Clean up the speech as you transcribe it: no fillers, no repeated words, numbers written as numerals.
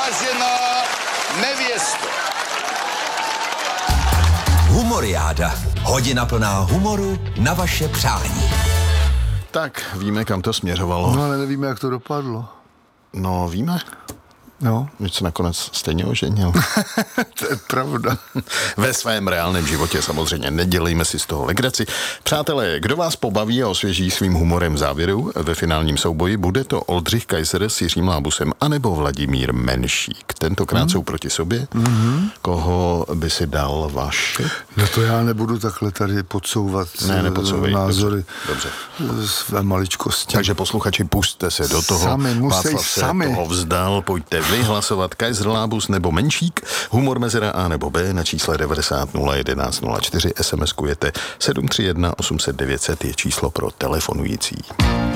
vážená nevěsto. Humoriáda. Hodina plná humoru na vaše přání. Tak, víme, kam to směřovalo. No, ale nevíme, jak to dopadlo. No, víme. No. Víš, se nakonec stejně oženil. To je pravda. Ve svém reálném životě samozřejmě, nedělejme si z toho legraci. Přátelé, kdo vás pobaví a osvěží svým humorem v závěru ve finálním souboji, bude to Oldřich Kaiser s Jiřím Lábusem anebo Vladimír Menšík. Tentokrát jsou proti sobě. Koho by si dal Vaši? No to já nebudu takhle tady podsouvat názory. Dobře. Své maličkosti. Takže posluchači, pusťte se do toho. Václav se toho vzdal, pojďte vyhlasovat Kaiser, Lábus nebo Menšík, humor mezera A nebo B na čísle 90 011 04, SMS-kujete 731 800 900 je číslo pro telefonující.